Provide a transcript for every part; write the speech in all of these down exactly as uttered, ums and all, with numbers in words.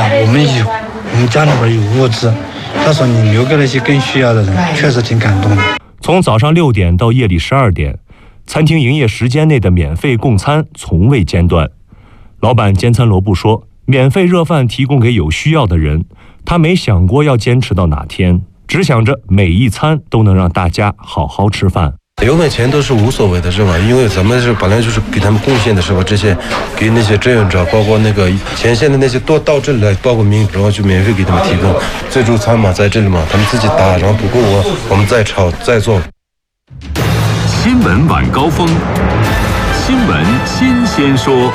我们有我们家里边有物资，他说你留给那些更需要的人，确实挺感动的。 从早上六点到夜里十二点，餐厅营业时间内的免费供餐从未间断。老板兼餐罗布说，免费热饭提供给有需要的人，他没想过要坚持到哪天，只想着每一餐都能让大家好好吃饭。 有没钱都是无所谓的，是吧？因为咱们是本来就是给他们贡献的，是吧？这些给那些志愿者，包括那个前线的那些多到这里来，包括民，然后就免费给他们提供自助餐嘛，在这里嘛，他们自己打，然后不够我我们再炒再做。 新闻晚高峰，新闻新鲜说。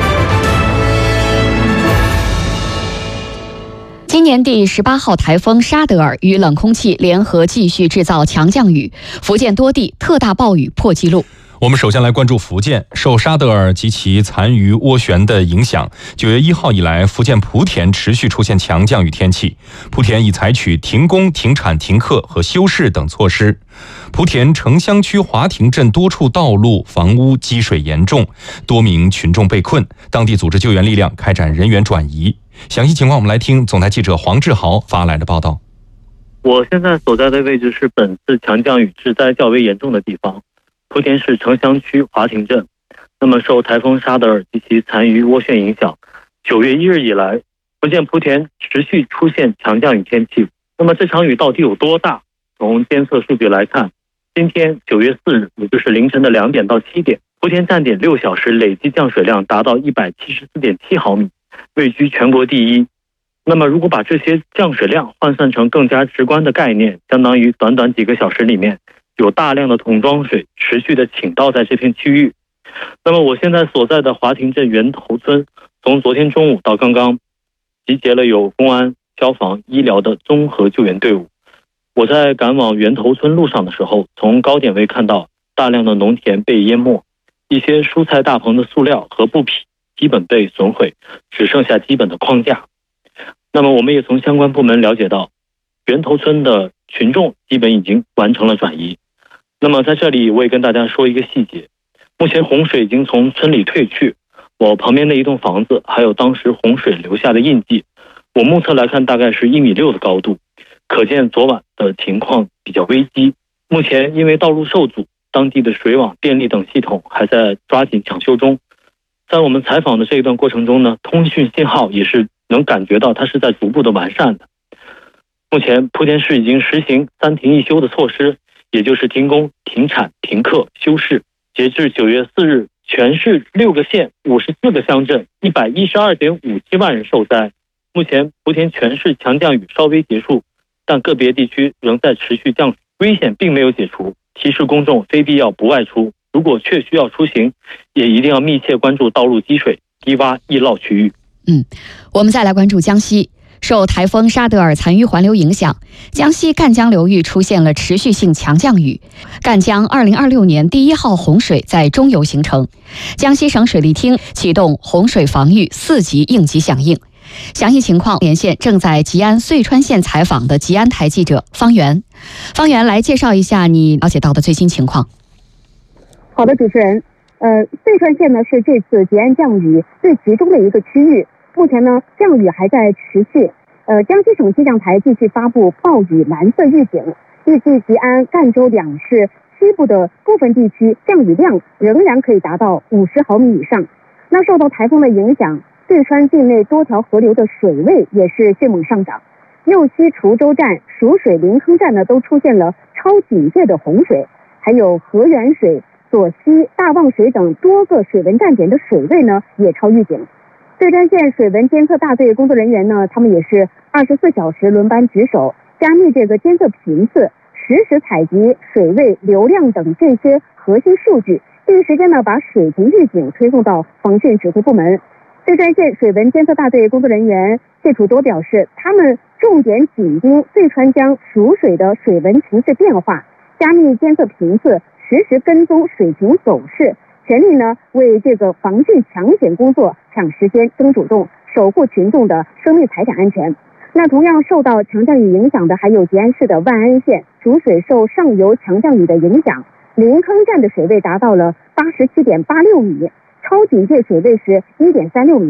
今年第十八号台风沙德尔与冷空气联合继续制造强降雨，福建多地特大暴雨破纪录。 我们首先来关注福建，受沙德尔及其残余涡旋的影响，九月一号以来，福建莆田持续出现强降雨天气。莆田已采取停工、停产、停课和休市等措施。莆田城乡区华亭镇多处道路、房屋积水严重，多名群众被困，当地组织救援力量开展人员转移。详细情况我们来听总台记者黄志豪发来的报道。 我现在所在的位置是本次强降雨致灾较为严重的地方，莆田市城乡区华亭镇。那么受台风沙德尔及其残余涡旋影响，九月一日以来，福建莆田持续出现强降雨天气。那么这场雨到底有多大？从监测数据来看，今天九月四日，也就是凌晨的两点到七点，莆田站点六小时累计降水量达到一百七十四点七毫米，位居全国第一。那么如果把这些降水量换算成更加直观的概念，相当于短短几个小时里面有大量的桶装水持续的倾倒在这片区域。那么我现在所在的华亭镇源头村，从昨天中午到刚刚集结了有公安、消防、医疗的综合救援队伍。我在赶往源头村路上的时候，从高点位看到大量的农田被淹没，一些蔬菜大棚的塑料和布匹基本被损毁，只剩下基本的框架。那么我们也从相关部门了解到，源头村的群众基本已经完成了转移。那么在这里我也跟大家说一个细节，目前洪水已经从村里退去，我旁边的一栋房子还有当时洪水留下的印记，我目测来看大概是一米六的高度，可见昨晚的情况比较危机。目前因为道路受阻，当地的水网、电力等系统还在抓紧抢修中。在我们采访的这一段过程中呢，通讯信号也是能感觉到它是在逐步的完善的。目前莆田市已经实行三停一休的措施，也就是停工、停产、停课、休市。截至九月四日，全市六个县、五十四个乡镇、一百一十二点五七万人受灾。目前莆田全市强降雨稍微结束，但个别地区仍在持续降水，危险并没有解除，提示公众非必要不外出。如果确需要出行，也一定要密切关注道路积水、低洼易涝区域。 嗯，我们再来关注江西。受台风沙德尔残余环流影响，江西赣江流域出现了持续性强降雨。赣江二零二六年第一号洪水在中游形成，江西省水利厅启动洪水防御四级应急响应。详细情况连线正在吉安遂川县采访的吉安台记者方圆。方圆来介绍一下你了解到的最新情况。 好的，主持人，呃，遂川县呢是这次吉安降雨最集中的一个区域。目前呢，降雨还在持续。呃，江西省气象台继续发布暴雨蓝色预警，预计吉安、赣州两市西部的部分地区降雨量仍然可以达到五十毫米以上。那受到台风的影响，遂川境内多条河流的水位也是迅猛上涨。右西滁州站、蜀水临坑站呢都出现了超警戒的洪水，还有河源水、左溪、大望水等多个水文站点的水位呢也超预警。遂川县水文监测大队工作人员呢，他们也是二十四小时轮班值守，加密这个监测频次，实时采集水位、流量等这些核心数据，第一时间呢把水情预警推送到防汛指挥部门。遂川县水文监测大队工作人员谢楚多表示，他们重点紧盯遂川江蜀水的水文情势变化，加密监测频次，实时跟踪水情走势，全力呢为这个防汛抢险工作抢时间、争主动，守护群众的生命财产安全。那同样受到强降雨影响的还有吉安市的万安县，蜀水受上游强降雨的影响，临坑站的水位达到了八十七点八六米，超警戒水位是一点三六米。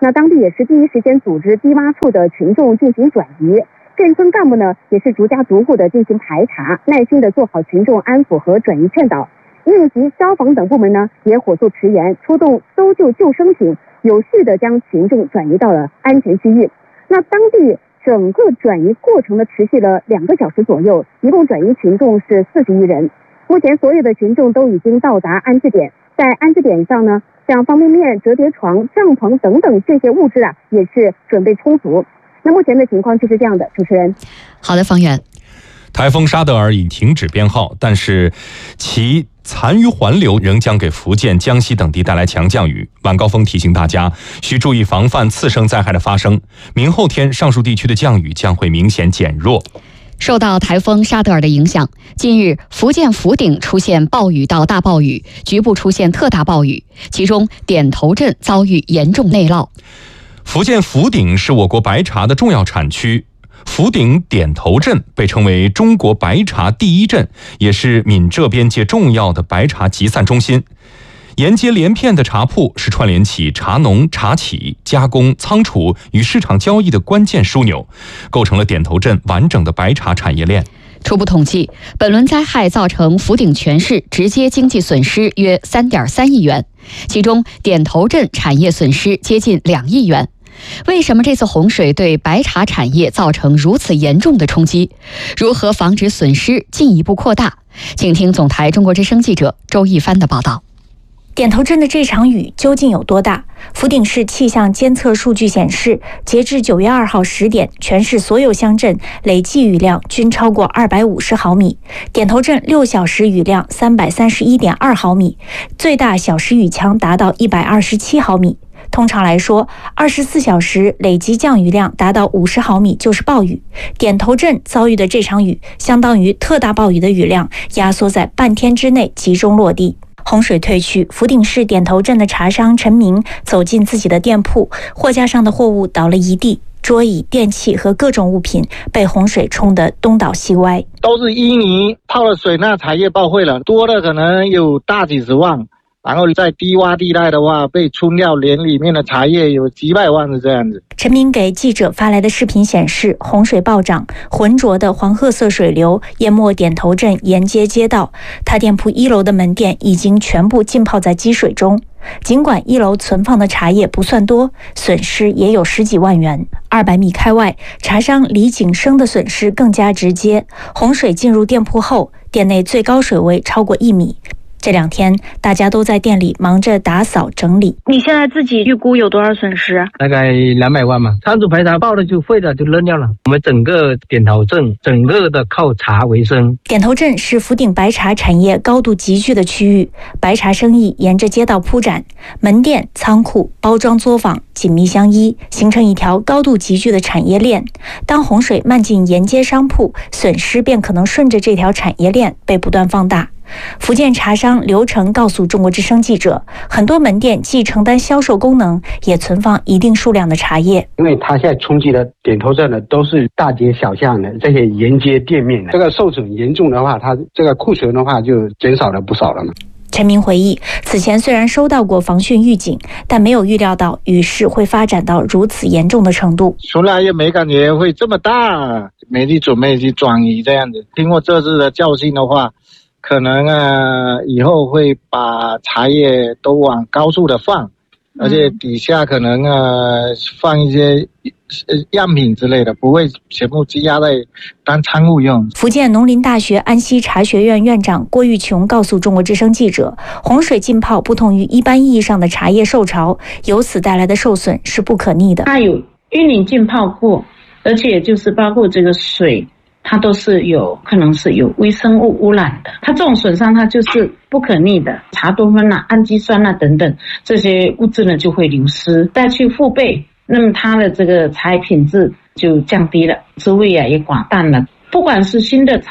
那当地也是第一时间组织低洼处的群众进行转移，镇村干部呢也是逐家逐户的进行排查，耐心的做好群众安抚和转移劝导。应急、消防等部门呢也火速驰援，出动搜救救生艇，有序的将群众转移到了安全区域。那当地整个转移过程呢持续了两个小时左右，一共转移群众是四十余人。目前所有的群众都已经到达安置点，在安置点上呢，像方便面、折叠床、帐篷等等这些物资啊，也是准备充足。那目前的情况就是这样的，主持人。 好的，方圆。 台风沙德尔已停止编号，但是其残余环流仍将给福建、江西等地带来强降雨。晚高峰提醒大家需注意防范次生灾害的发生。明后天上述地区的降雨将会明显减弱。 受到台风沙德尔的影响，近日福建福鼎出现暴雨到大暴雨，局部出现特大暴雨，其中点头镇遭遇严重内涝。 福建福鼎是我国白茶的重要产区，福鼎点头镇被称为中国白茶第一镇，也是闽浙边界重要的白茶集散中心。沿街连片的茶铺是串联起茶农、茶企、加工、仓储与市场交易的关键枢纽，构成了点头镇完整的白茶产业链。 初步统计，本轮灾害造成福鼎全市直接经济损失约 三点三亿元，其中点头镇产业损失接近两亿元。为什么这次洪水对白茶产业造成如此严重的冲击？如何防止损失进一步扩大？请听总台中国之声记者周一帆的报道。 点头镇的这场雨究竟有多大？福鼎市气象监测数据显示，截至九月二号十点，全市所有乡镇累计雨量均超过二百五十毫米。点头镇六小时雨量三百三十一点二毫米，最大小时雨强达到一百二十七毫米。通常来说，二十四小时累计降雨量达到五十毫米就是暴雨。点头镇遭遇的这场雨，相当于特大暴雨的雨量压缩在半天之内集中落地。洪水退去，福鼎市点头镇的茶商陈明走进自己的店铺，货架上的货物倒了一地，桌椅、电器和各种物品被洪水冲得东倒西歪。 都是淤泥泡了水，那茶叶报废了，多的可能有大几十万。然后在低洼地带的话，被冲掉连里面的茶叶有几百万是这样子。 陈明给记者发来的视频显示，洪水暴涨，浑浊的黄褐色水流淹没点头镇沿街街道，他店铺一楼的门店已经全部浸泡在积水中。尽管一楼存放的茶叶不算多，损失也有十几万元。二百米开外，茶商李景生的损失更加直接。洪水进入店铺后，店内最高水位超过一米。这两天，大家都在店里忙着打扫整理。 你现在自己预估有多少损失？ 大概两百万嘛。仓储排茶爆了就废了，就扔掉了。我们整个点头镇，整个的靠茶为生。 点头镇是福鼎白茶产业高度集聚的区域，白茶生意沿着街道铺展，门店、仓库、包装作坊紧密相依，形成一条高度集聚的产业链。当洪水漫进沿街商铺，损失便可能顺着这条产业链被不断放大。福建茶商刘成告诉中国之声记者，很多门店既承担销售功能，也存放一定数量的茶叶。 因为它现在冲击的点头镇的都是大街小巷的这些沿街店面的，这个受损严重的话，它这个库存的话就减少了不少了嘛。 陈明回忆，此前虽然收到过防汛预警，但没有预料到雨势会发展到如此严重的程度。 从来也没感觉会这么大，没去准备去转移这样子。经过这次的教训的话，可能啊，以后会把茶叶都往高处的放，而且底下可能啊放一些样品之类的，不会全部积压在当仓库用。 福建农林大学安溪茶学院院长郭玉琼告诉中国之声记者，洪水浸泡不同于一般意义上的茶叶受潮，由此带来的受损是不可逆的。 它有淤泥浸泡过，而且就是包括这个水，它都是有可能是有微生物污染的，它这种损伤它就是不可逆的，茶多酚啊、氨基酸啊等等这些物质呢就会流失，再去复焙，那么它的这个茶品质就降低了，滋味啊也寡淡了。不管是新的茶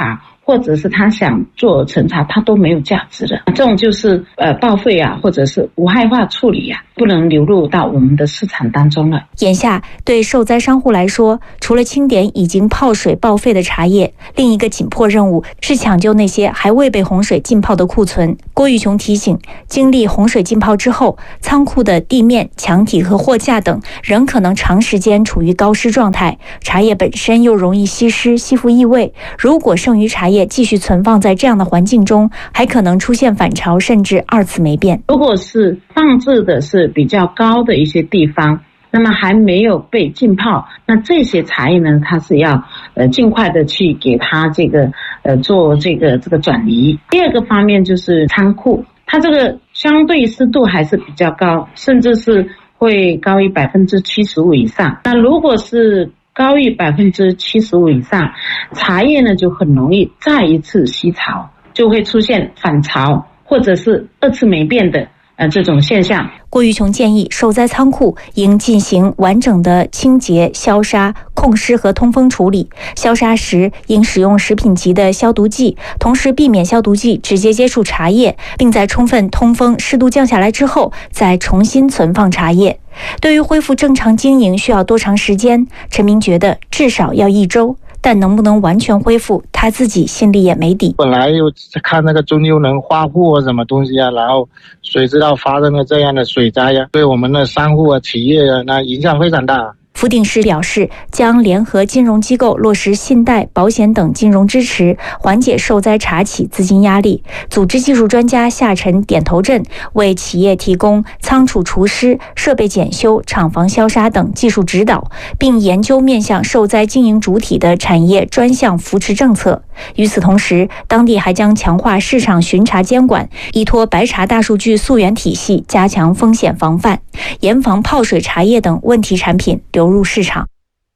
或者是他想做审查，他都没有价值的。这种就是呃报废啊，或者是无害化处理啊，不能流入到我们的市场当中了。 眼下对受灾商户来说，除了清点已经泡水报废的茶叶，另一个紧迫任务是抢救那些还未被洪水浸泡的库存。郭玉琼提醒，经历洪水浸泡之后，仓库的地面、墙体和货架等仍可能长时间处于高湿状态，茶叶本身又容易吸湿、吸附异味。如果剩余茶叶继续存放在这样的环境中，还可能出现反潮，甚至二次霉变。 如果是放置的是比较高的一些地方，那么还没有被浸泡，那这些茶叶呢，它是要呃尽快的去给它这个呃做这个这个转移。第二个方面就是仓库，它这个相对湿度还是比较高，甚至是会高于百分之七十五以上。那如果是高于百分之七十五以上，茶叶呢就很容易再一次吸潮，就会出现反潮或者是二次霉变的呃这种现象。 郭玉琼建议，受灾仓库应进行完整的清洁、消杀、控湿和通风处理。消杀时应使用食品级的消毒剂，同时避免消毒剂直接接触茶叶，并在充分通风、湿度降下来之后再重新存放茶叶。对于恢复正常经营需要多长时间，陈明觉得至少要一周。但能不能完全恢复，他自己心里也没底。 本来又看那个中秋能发货什么东西啊，然后谁知道发生了这样的水灾呀、啊，对我们的商户啊、企业啊，那影响非常大。 福鼎市表示，将联合金融机构落实信贷、保险等金融支持，缓解受灾茶企资金压力。组织技术专家下沉点头阵，为企业提供仓储除湿、设备检修、厂房消杀等技术指导，并研究面向受灾经营主体的产业专项扶持政策。与此同时，当地还将强化市场巡查监管，依托白茶大数据溯源体系，加强风险防范，严防泡水茶叶等问题产品流入市场。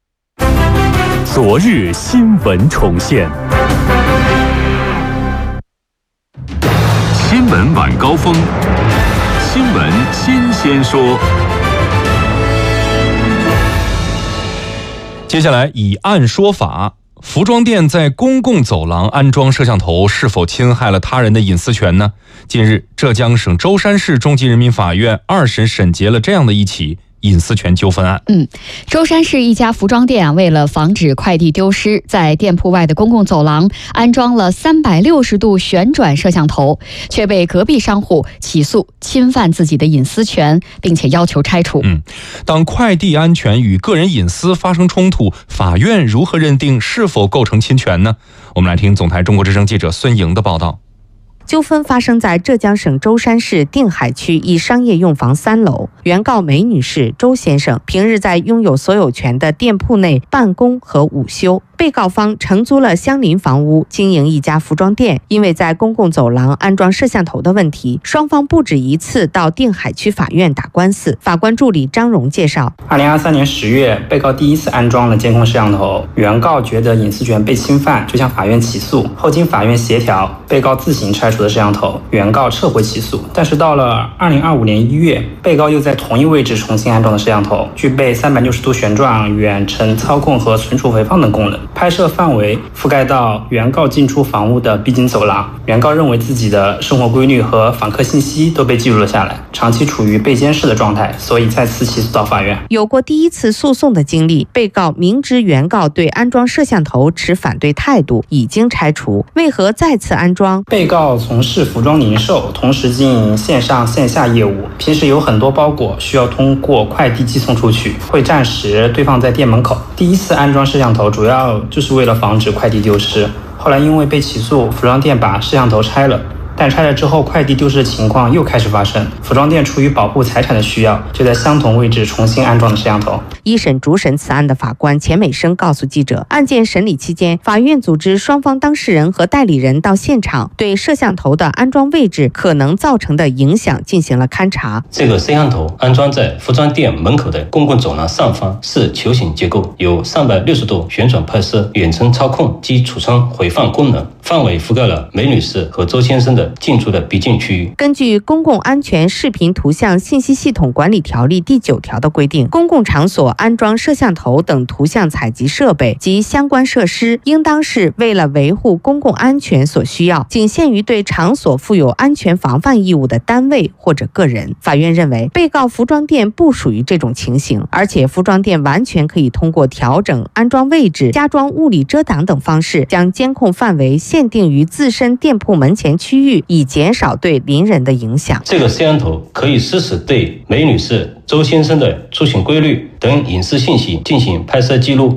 昨日新闻重现，新闻晚高峰，新闻新鲜说。 接下来以案说法。服装店在公共走廊安装摄像头是否侵害了他人的隐私权呢？近日，浙江省舟山市中级人民法院二审审结了这样的一起隐私权纠纷案。 嗯，舟山市一家服装店啊，为了防止快递丢失，在店铺外的公共走廊安装了三百六十度旋转摄像头，却被隔壁商户起诉侵犯自己的隐私权，并且要求拆除。 嗯，当快递安全与个人隐私发生冲突，法院如何认定是否构成侵权呢？我们来听总台中国之声记者孙莹的报道。 纠纷发生在浙江省舟山市定海区一商业用房三楼。原告梅女士、周先生平日在拥有所有权的店铺内办公和午休。被告方承租了相邻房屋，经营一家服装店，因为在公共走廊安装摄像头的问题，双方不止一次到定海区法院打官司。法官助理张荣介绍， 二零二三年十月，被告第一次安装了监控摄像头，原告觉得隐私权被侵犯，就向法院起诉。后经法院协调，被告自行拆除的摄像头，原告撤回起诉。但是到了二零二五年一月，被告又在同一位置重新安装了摄像头，具备三百六十度旋转、远程操控和存储回放等功能。拍摄范围覆盖到原告进出房屋的必经走廊，原告认为自己的生活规律和访客信息都被记录了下来，长期处于被监视的状态，所以再次起诉到法院。 有过第一次诉讼的经历，被告明知原告对安装摄像头持反对态度，已经拆除，为何再次安装？ 被告从事服装零售，同时经营线上线下业务，平时有很多包裹需要通过快递寄送出去，会暂时堆放在店门口。第一次安装摄像头主要就是为了防止快递丢失，后来因为被起诉，服装店把摄像头拆了，但拆了之后快递丢失的情况又开始发生，服装店出于保护财产的需要，就在相同位置重新安装了摄像头。 一审主审此案的法官钱美生告诉记者，案件审理期间，法院组织双方当事人和代理人到现场，对摄像头的安装位置可能造成的影响进行了勘查。 这个摄像头安装在服装店门口的公共走廊上方，是球形结构，有三百六十度旋转拍摄、远程操控及储存回放功能，范围覆盖了梅女士和周先生的的进出的必经区域。 根据《公共安全视频图像信息系统管理条例》第九条的规定，公共场所安装摄像头等图像采集设备及相关设施，应当是为了维护公共安全所需要，仅限于对场所负有安全防范义务的单位或者个人。法院认为，被告服装店不属于这种情形，而且服装店完全可以通过调整安装位置、加装物理遮挡等方式，将监控范围限定于自身店铺门前区域，以减少对邻人的影响。 这个摄像头可以实时对梅女士、周先生的出行规律等隐私信息进行拍摄记录，